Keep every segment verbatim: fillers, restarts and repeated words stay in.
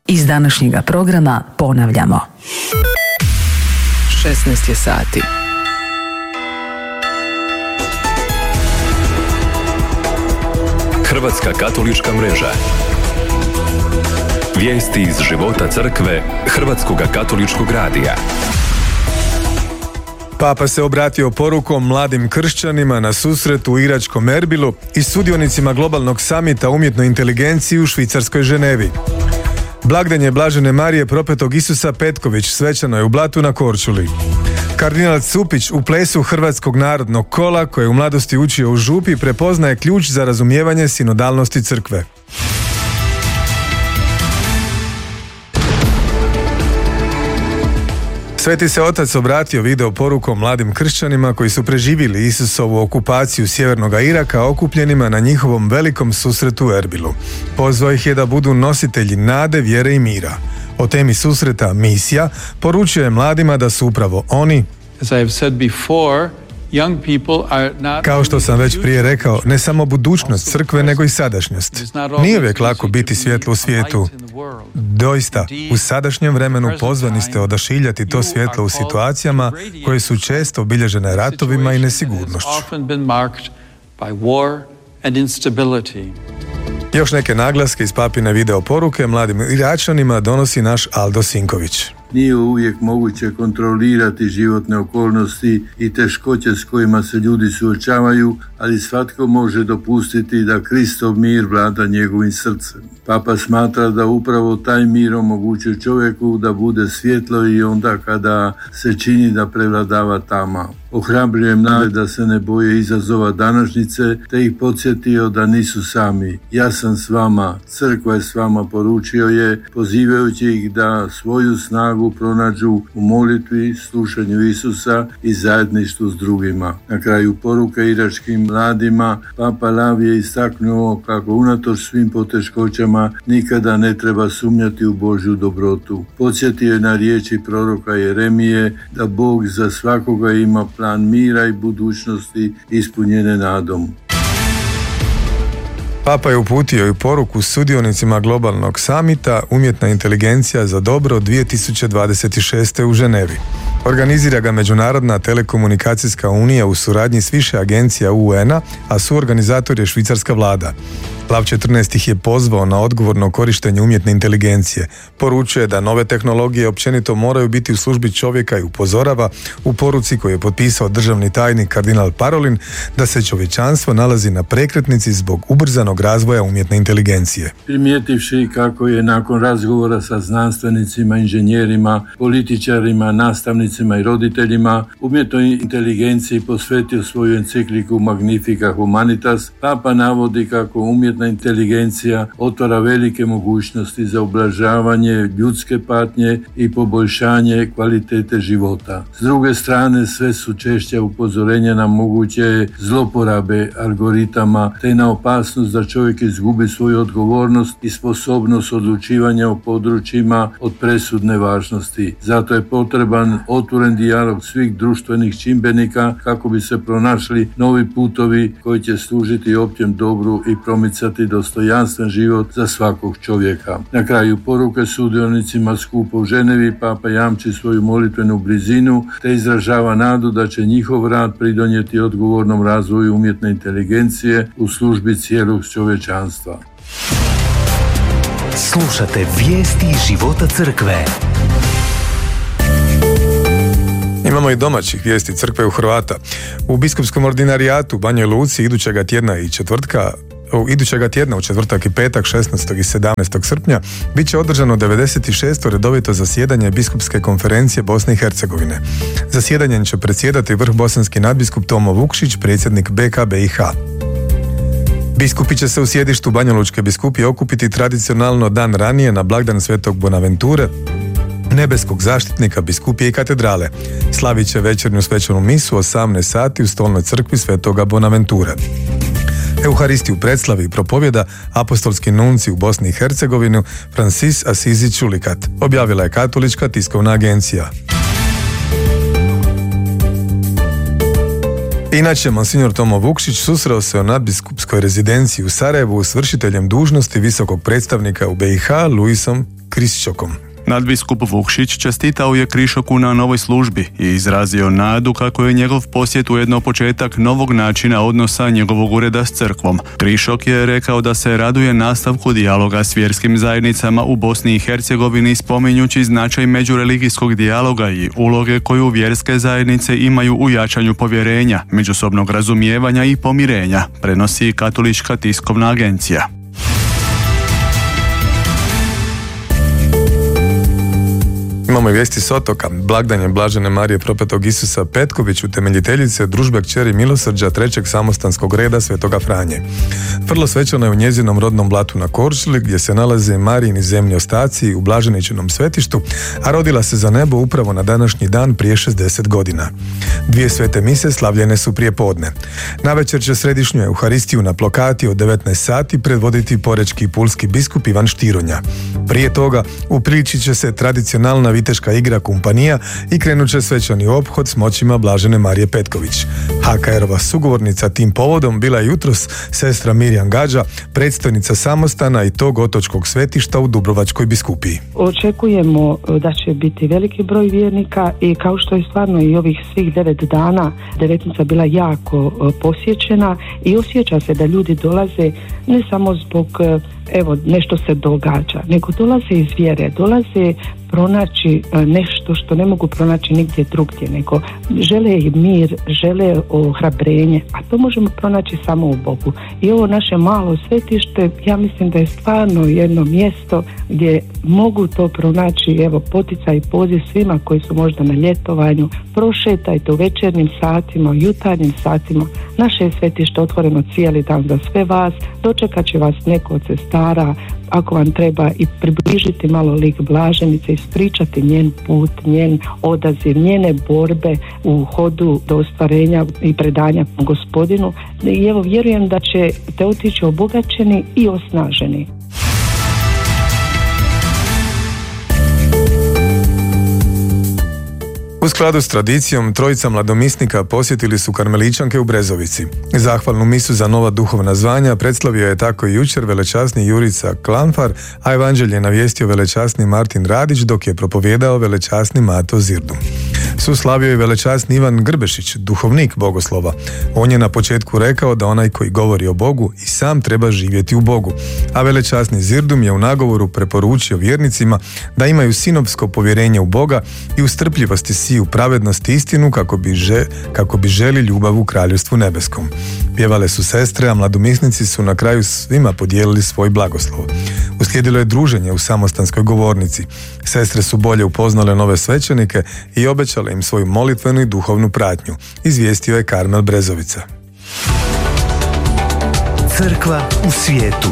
Iz današnjega programa ponavljamo. šesnaest je sati. Hrvatska katolička mreža. Vijesti iz života crkve Hrvatskoga katoličkog radija. Papa se obratio porukom mladim kršćanima na susretu u iračkom Erbilu i sudionicima globalnog samita umjetnoj inteligenciji u švicarskoj Ženevi. Blagdanje Blažene Marije propetog Isusa Petković svečano je u Blatu na Korčuli. Kardinal Cupić u plesu Hrvatskog narodnog kola, koje je u mladosti učio u župi, prepoznaje ključ za razumijevanje sinodalnosti crkve. Sveti se otac obratio video porukom mladim kršćanima koji su preživjeli Isusovu okupaciju sjevernog Iraka okupljenima na njihovom velikom susretu u Erbilu. Pozvao ih je da budu nositelji nade, vjere i mira. O temi susreta Misija poručio je mladima da su upravo oni, As I have said before, young people are not... Kao što sam već prije rekao, ne samo budućnost crkve, nego i sadašnjost. Nije uvijek lako biti svjetlo u svijetu. Doista, u sadašnjem vremenu pozvani ste odašiljati to svjetlo u situacijama koje su često obilježene ratovima i nesigurnošću. Još neke naglaske iz papine video poruke mladim Iračanima donosi naš Aldo Sinković. Nije uvijek moguće kontrolirati životne okolnosti i teškoće s kojima se ljudi suočavaju, ali svatko može dopustiti da Kristov mir vlada njegovim srcem. Papa smatra da upravo taj mir omogućuje čovjeku da bude svjetlo i onda kada se čini da prevladava tama. Ohrabruje mlade da se ne boje izazova današnjice, te ih podsjetio da nisu sami. Ja sam s vama, crkva je s vama, poručio je, pozivajući ih da svoju snagu pronađu u molitvi, slušanju Isusa i zajedništvu s drugima. Na kraju poruke iračkim mladima, Papa Lav je istaknuo kako unatoč svim poteškoćama nikada ne treba sumnjati u Božju dobrotu. Podsjetio je na riječi proroka Jeremije da Bog za svakoga ima plan mira i budućnosti ispunjene nadom. Papa je uputio i poruku sudionicima globalnog samita Umjetna inteligencija za dobro dvije tisuće dvadeset šeste u Ženevi. Organizira ga Međunarodna telekomunikacijska unija u suradnji s više agencija U N-a, a suorganizator je švicarska vlada. Lav četrnaest ih je pozvao na odgovorno korištenje umjetne inteligencije. Poručuje da nove tehnologije općenito moraju biti u službi čovjeka i upozorava u poruci koju je potpisao državni tajnik kardinal Parolin da se čovječanstvo nalazi na prekretnici zbog ubrzanog razvoja umjetne inteligencije. Primijetivši kako je nakon razgovora sa znanstvenicima, inženjerima, političarima, nastavnicima i roditeljima umjetnoj inteligenciji posvetio svoju encikliku Magnifica Humanitas, Papa navodi kako umjetna inteligencija otvara velike mogućnosti za ublažavanje ljudske patnje i poboljšanje kvalitete života. S druge strane, sve su češća upozorenja na moguće zloporabe algoritama te na opasnost da čovjek izgubi svoju odgovornost i sposobnost odlučivanja o područjima od presudne važnosti. Zato je potreban otvoren dijalog svih društvenih čimbenika kako bi se pronašli novi putovi koji će služiti općem dobru i promicati dostojanstven život za svakog čovjeka. Na kraju poruke sudionicima skupa u Ženevi Papa jamči svoju molitvenu blizinu te izražava nadu da će njihov rad pridonijeti odgovornom razvoju umjetne inteligencije u službi cijelog čovječanstva. Slušate vijesti života crkve. Imamo i domaćih vijesti crkve u Hrvata. U biskupskom ordinarijatu u Banjoj Luci idućega tjedna i četvrtka U idućega tjedna u četvrtak i petak šesnaestog i sedamnaestog srpnja bit će održano devedeset šesto redovito zasjedanje Biskupske konferencije Bosne i Hercegovine. Zasjedanjem će predsjedati vrhbosanski nadbiskup Tomo Vukšić, predsjednik B K B I H. Biskupi će se u sjedištu Banjalučke biskupije okupiti tradicionalno dan ranije na blagdan Svetog Bonaventure, nebeskog zaštitnika biskupije i katedrale. Slavit će večernju svečanu misu u osamnaest sati u stolnoj crkvi Svetoga Bonaventure. Euharistiju predslavi i propovjeda apostolski nunci u Bosni i Hercegovini Francis Asizi Čulikat, objavila je Katolička tiskovna agencija. Inače, monsignor Tomo Vukšić susreo se u nadbiskupskoj rezidenciji u Sarajevu s vršiteljem dužnosti visokog predstavnika u B i H Luisom Krišćokom. Nadbiskup Vukšić čestitao je Krišoku na novoj službi i izrazio nadu kako je njegov posjet ujedno početak novog načina odnosa njegovog ureda s crkvom. Krišok je rekao da se raduje nastavku dijaloga s vjerskim zajednicama u Bosni i Hercegovini, spominjući značaj međureligijskog dijaloga i uloge koju vjerske zajednice imaju u jačanju povjerenja, međusobnog razumijevanja i pomirenja, prenosi Katolička tiskovna agencija. Imamo i vijesti s otoka. Blagdan Blažene Marije Propetog Isusa Petković, utemeljiteljice družbe kćeri milosrđa trećeg samostanskog reda Svetoga Franje. Vrlo svečano je u njezinom rodnom Blatu na Korčuli, gdje se nalaze Marijini zemlji ostaci u Blaženičinom svetištu, a rodila se za nebo upravo na današnji dan prije šezdeset godina. Dvije svete mise slavljene su prije podne. Navečer će središnju Euharistiju na Plokati od devetnaest sati predvoditi porečki i pulski biskup Ivan Štironja. Prije toga upriličit će se tradicionalna viteška igra Kumpanija i krenut će svečani ophod s moćima Blažene Marije Petković. ha ka erova sugovornica tim povodom bila je jutros sestra Mirjam Gađa, predstojnica samostana i tog otočkog svetišta u Dubrovačkoj biskupiji. Očekujemo da će biti veliki broj vjernika i kao što je stvarno i ovih svih devet dana devetnica bila jako posjećena i osjeća se da ljudi dolaze ne samo zbog evo nešto se događa, nego dolaze iz vjere, dolaze pronaći nešto što ne mogu pronaći nigdje drugdje, nego žele mir, žele ohrabrenje, a to možemo pronaći samo u Bogu. I ovo naše malo svetište, ja mislim da je stvarno jedno mjesto gdje mogu to pronaći, evo poticaj i poziv svima koji su možda na ljetovanju, prošetajte u večernjim satima, u jutarnjim satima. Naše je svetište otvoreno cijeli dan za sve vas, dočekat će vas neko od sestara, ako vam treba i približiti malo lik Blaženice, ispričati njen put, njen odaziv, njene borbe u hodu do ostvarenja i predanja Gospodinu. I evo vjerujem da ćete otići obogaćeni i osnaženi. U skladu s tradicijom, trojica mladomisnika posjetili su karmeličanke u Brezovici. Zahvalnu misu za nova duhovna zvanja predslavio je tako i jučer velečasni Jurica Klanfar, a evanđelje navijestio velečasni Martin Radić, dok je propovijedao velečasni Mato Zirdum. Suslavio je velečasni Ivan Grbešić, duhovnik bogoslova. On je na početku rekao da onaj koji govori o Bogu i sam treba živjeti u Bogu, a velečasni Zirdum je u nagovoru preporučio vjernicima da imaju sinovsko povjerenje u Boga i u strpljivosti siju pravednost i istinu kako bi, že, kako bi želi ljubav u kraljevstvu nebeskom. Pjevale su sestre, a mladomisnici su na kraju svima podijelili svoj blagoslov. Uslijedilo je druženje u samostanskoj govornici. Sestre su bolje upoznale nove svećenike i obećale im svoju molitvenu i duhovnu pratnju, izvijestio je Karmel Brezovica. Crkva u svijetu.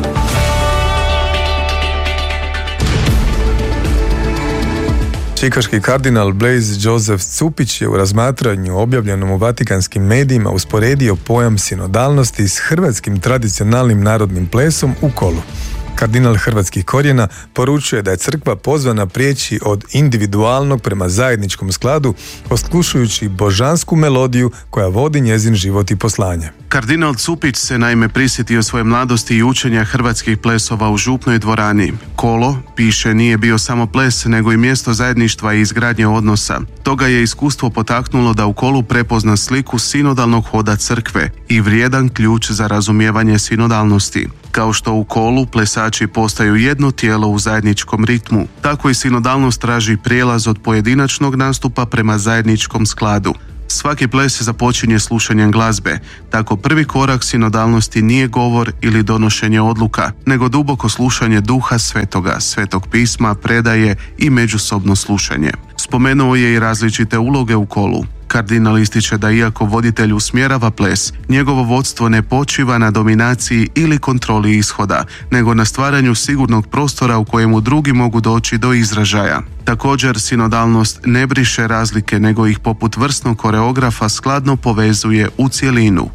Čikaški kardinal Blaise Joseph Cupić je u razmatranju objavljenom u vatikanskim medijima usporedio pojam sinodalnosti s hrvatskim tradicionalnim narodnim plesom u kolu. Kardinal hrvatskih korijena poručuje da je crkva pozvana prijeći od individualnog prema zajedničkom skladu, oslušujući božansku melodiju koja vodi njezin život i poslanje. Kardinal Cupić se naime prisjetio svoje mladosti i učenja hrvatskih plesova u župnoj dvorani. Kolo, piše, nije bio samo ples, nego i mjesto zajedništva i izgradnje odnosa. Toga je iskustvo potaknulo da u kolu prepozna sliku sinodalnog hoda crkve i vrijedan ključ za razumijevanje sinodalnosti. Kao što u kolu plesači postaju jedno tijelo u zajedničkom ritmu, tako i sinodalnost traži prijelaz od pojedinačnog nastupa prema zajedničkom skladu. Svaki ples započinje slušanjem glazbe, tako prvi korak sinodalnosti nije govor ili donošenje odluka, nego duboko slušanje Duha Svetoga, Svetog pisma, predaje i međusobno slušanje. Spomenuo je i različite uloge u kolu. Kardinal ističe da iako voditelj usmjerava ples, njegovo vodstvo ne počiva na dominaciji ili kontroli ishoda, nego na stvaranju sigurnog prostora u kojemu drugi mogu doći do izražaja. Također, sinodalnost ne briše razlike, nego ih poput vrsnog koreografa skladno povezuje u cjelinu.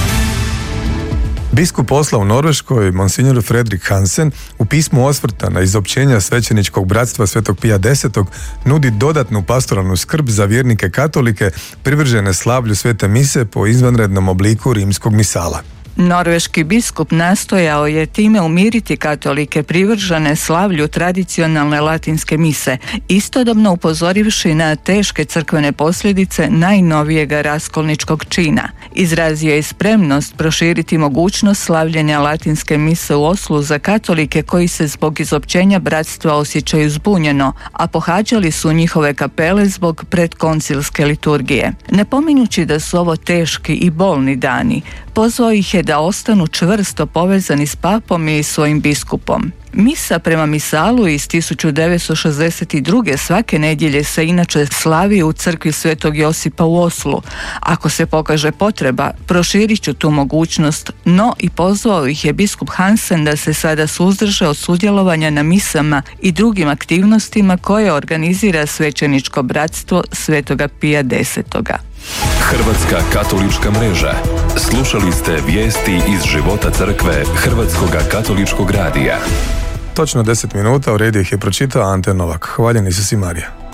Biskup posla u Norveškoj, monsignor Fredrik Hansen, u pismu osvrta na izopćenja svećeničkog bratstva Svetog Pija Desetog nudi dodatnu pastoralnu skrb za vjernike katolike privržene slavlju svete mise po izvanrednom obliku rimskog misala. Norveški biskup nastojao je time umiriti katolike privržene slavlju tradicionalne latinske mise, istodobno upozorivši na teške crkvene posljedice najnovijega raskolničkog čina. Izrazio je spremnost proširiti mogućnost slavljenja latinske mise u Oslu za katolike koji se zbog izopćenja bratstva osjećaju zbunjeno, a pohađali su njihove kapele zbog predkoncilske liturgije. Napominjući da su ovo teški i bolni dani, pozvao ih je da ostanu čvrsto povezani s papom i svojim biskupom. Misa prema misalu iz tisuću devetsto šezdeset druge svake nedjelje se inače slavi u crkvi Svetog Josipa u Oslu. Ako se pokaže potreba, proširit ću tu mogućnost, no i pozvao ih je biskup Hansen da se sada suzdrže od sudjelovanja na misama i drugim aktivnostima koje organizira svećeničko bratstvo Svetoga Pija desetoga. Hrvatska katolička mreža. Slušali ste vijesti iz života crkve Hrvatskoga katoličkog radija. Točno deset minuta, u redu ih je pročitao Ante Novak. Hvaljeni su si, Marija.